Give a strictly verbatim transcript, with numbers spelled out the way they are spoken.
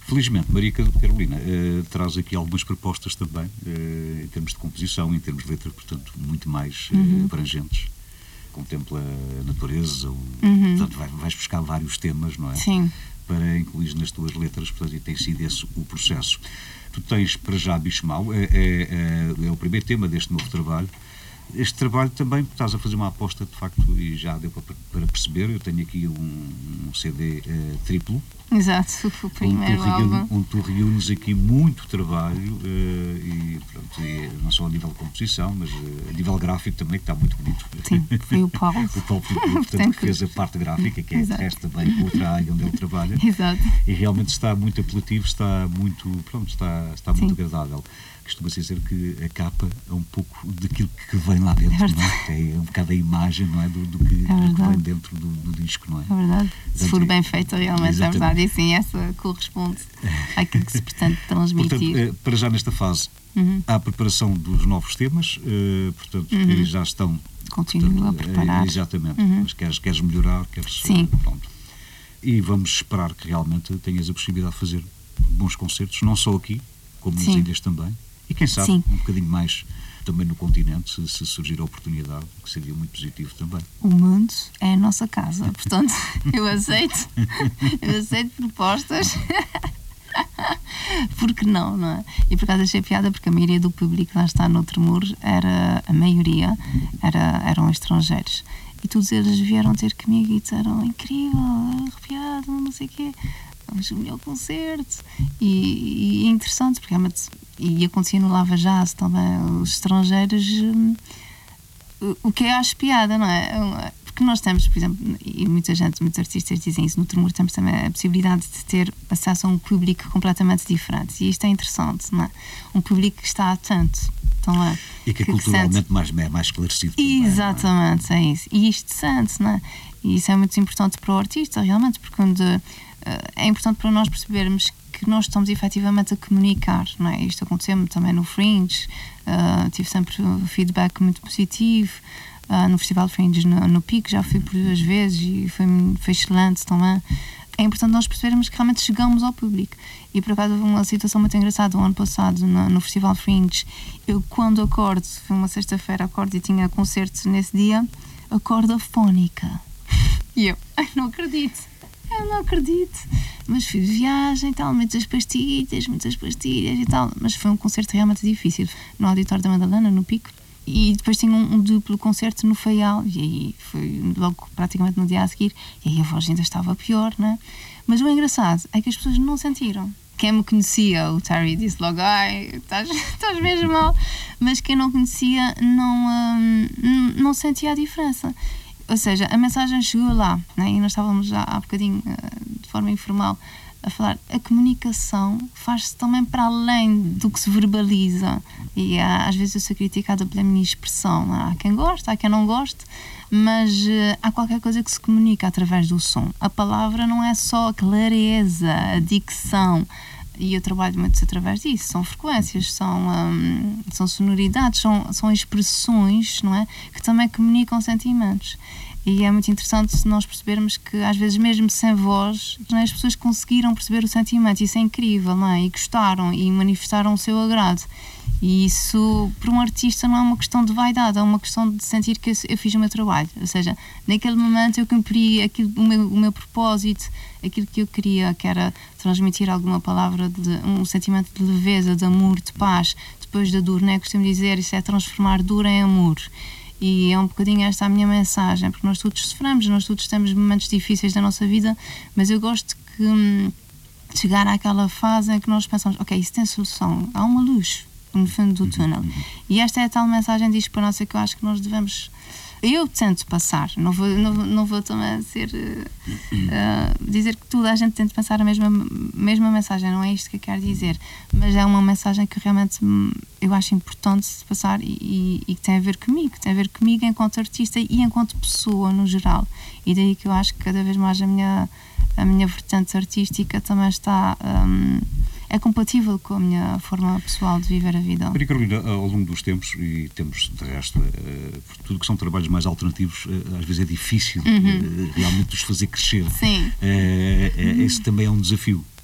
Felizmente, Maria Carolina uh, traz aqui algumas propostas também, uh, em termos de composição, em termos de letra, portanto, muito mais uh, uhum. abrangentes. Contempla a natureza, o, Uhum. portanto, vai, vais buscar vários temas, não é? Sim. Para incluir nas tuas letras, portanto, e tem sido esse o processo. Tu tens, para já, Bicho Mau, é, é, é, é o primeiro tema deste novo trabalho. Este trabalho também, estás a fazer uma aposta, de facto, e já deu para, para perceber. Eu tenho aqui um, um C D uh, triplo. Exato, o primeiro onde tu, álbum. reúne, onde tu reúnes aqui muito trabalho, uh, e, pronto, e não só a nível de composição, mas uh, a nível gráfico também, que está muito bonito. Sim, foi o Paulo. O Paulo, portanto, que fez a parte gráfica, que é de resto também outra área onde ele trabalha. Exato. E realmente está muito apelativo, está muito, pronto, está, está muito agradável. Costuma-se dizer que a capa é um pouco daquilo que vem lá dentro, é, não é? É um bocado a imagem, não é? Do, do, que, é do que vem dentro do, do disco, não é? É verdade. Se Portanto, for bem feito, realmente exatamente. É verdade. E sim, essa corresponde àquilo que se pretende transmitir. Portanto, para já nesta fase, uhum. há a preparação dos novos temas, uh, portanto, uhum. que já estão... Continuo portanto, a preparar. Uh, exatamente. Uhum. Mas queres, queres melhorar, queres... Sim. Uh, pronto. E vamos esperar que realmente tenhas a possibilidade de fazer bons concertos, não só aqui, como nas sim. ilhas também. E quem sabe, Sim. um bocadinho mais também no continente, se, se surgir a oportunidade, que seria muito positivo também. O mundo é a nossa casa, portanto, eu aceito, eu aceito propostas. Porque não, não é? E por acaso achei piada, porque a maioria do público que lá está no Tremor, era, a maioria era, eram estrangeiros. E todos eles vieram ter comigo e disseram: incrível, arrepiado, não sei o quê. Mas o melhor concerto. E, e é interessante, porque realmente, e acontecia no Lava Jazz também, os estrangeiros, hum, o que eu acho piada, não é? Porque nós temos, por exemplo, e muita gente, muitos artistas dizem isso, no Tremor temos também a possibilidade de ter acesso a um público completamente diferente. E isto é interessante, não é? Um público que está atento. Então, é, e que, que culturalmente sente... mais, é mais esclarecido. Exatamente, também, é? é isso. E isto sente, não é? E isso é muito importante para o artista, realmente, porque quando, uh, é importante para nós percebermos que nós estamos efetivamente a comunicar, não é? Isto aconteceu-me também no Fringe, uh, tive sempre um feedback muito positivo, uh, no Festival Fringe, no, no Pico, já fui por duas vezes e foi, foi excelente também. É importante nós percebermos que realmente chegamos ao público. E por acaso houve uma situação muito engraçada o ano passado no, no Festival Fringe. Eu, quando acordo, foi uma sexta-feira, acordo e tinha concerto nesse dia, acordo afónica. E eu, ai, não acredito, eu não acredito. Mas fui de viagem e tal, muitas pastilhas, muitas pastilhas e tal. Mas foi um concerto realmente difícil, no Auditório da Madalena, no Pico. E depois tinha um, um duplo concerto no Faial, e aí foi logo praticamente no dia a seguir, e aí a voz ainda estava pior, né? Mas o engraçado é que as pessoas não sentiram. Quem me conhecia, o Terry disse logo: ai, estás, estás mesmo mal. Mas quem não conhecia não, hum, não sentia a diferença. Ou seja, a mensagem chegou lá, né? E nós estávamos já há bocadinho, de forma informal, a falar, a comunicação faz-se também para além do que se verbaliza. E às vezes eu sou criticada pela minha expressão. Há quem goste, há quem não goste, mas uh, há qualquer coisa que se comunica através do som. A palavra não é só a clareza, a dicção, e eu trabalho muito através disso. São frequências, são, um, são sonoridades, são, são expressões, não é? Que também comunicam sentimentos. E é muito interessante nós percebermos que, às vezes, mesmo sem voz, as pessoas conseguiram perceber o sentimento. Isso é incrível, não é? E gostaram e manifestaram o seu agrado. E isso, para um artista, não é uma questão de vaidade, é uma questão de sentir que eu, eu fiz o meu trabalho. Ou seja, naquele momento eu cumpri aquilo, o, meu, o meu propósito, aquilo que eu queria, que era transmitir alguma palavra, de um sentimento de leveza, de amor, de paz. Depois da dor, né? Costumo dizer, isso é transformar dor em amor. E é um bocadinho esta a minha mensagem, porque nós todos sofremos, nós todos temos momentos difíceis da nossa vida, mas eu gosto que hum, chegar àquela fase em que nós pensamos, ok, isso tem solução, há uma luz no fundo do túnel. E esta é a tal mensagem de esperança que eu acho que nós devemos... Eu tento passar, não vou, não, não vou também ser, uh, uh, dizer que toda a gente tente passar a mesma, mesma mensagem, não é isto que eu quero dizer, mas é uma mensagem que realmente eu acho importante de passar e, e, e que tem a ver comigo, que tem a ver comigo enquanto artista e enquanto pessoa no geral. E daí que eu acho que cada vez mais a minha, a minha vertente artística também está... Um, é compatível com a minha forma pessoal de viver a vida. Maria Carolina, ao longo dos tempos, e temos de resto, uh, tudo que são trabalhos mais alternativos, uh, às vezes é difícil uhum. uh, realmente os fazer crescer. Sim. Uh, uh, esse também é um desafio.